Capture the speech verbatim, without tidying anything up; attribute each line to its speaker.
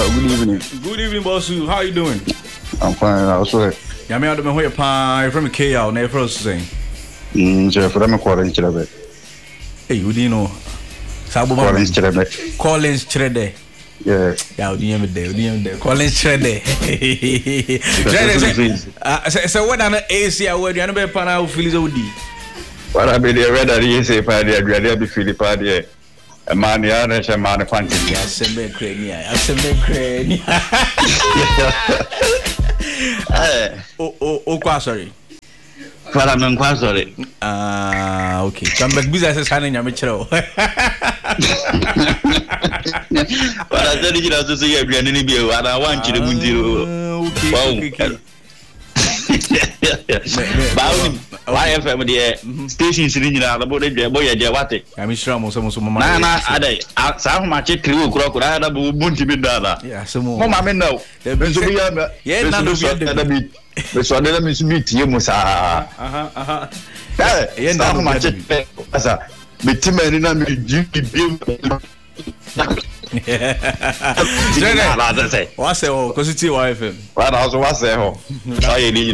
Speaker 1: good evening.
Speaker 2: Good evening, boss. How you doing?
Speaker 1: I'm fine. I also.
Speaker 2: Yeah, me out of my way. Pa, from K out. Never first saying.
Speaker 1: Hmm. So for them, I'm calling Chirabe.
Speaker 2: Hey, you didn't know. Sabo
Speaker 1: Collins Chirabe.
Speaker 2: Collins Chirede.
Speaker 1: Yeah.
Speaker 2: Yeah, you didn't there. You didn't there. Collins Chirede. Chirede. So what? An A C. I would. You know, be pana who feels odi.
Speaker 1: What I be the red that he say for the Adrian be Philip Adie. A man, the other, a man, a fancy.
Speaker 2: Yes, a bit crazy. Yes, a bit crazy. Oh, oh, oh, quite sorry.
Speaker 1: But I'm quite sorry.
Speaker 2: Ah, okay. Come back, business is handing your metro.
Speaker 1: But I said, you know, to see every enemy be what I want you to do.
Speaker 2: Okay, okay.
Speaker 1: Why F M the station sitting out about the boy at Jawati? I'm sure most of my Nana, I saw my chick crew crocodile, a boon to be done.
Speaker 2: Yeah, some more.
Speaker 1: Mamma, no, there's to be a yeah, none of the bit. But so let me meet you, Musa. Uh huh, uh huh. Yeah, now my chick, as a bit in a minute. What's the because it's your wife? What else was there?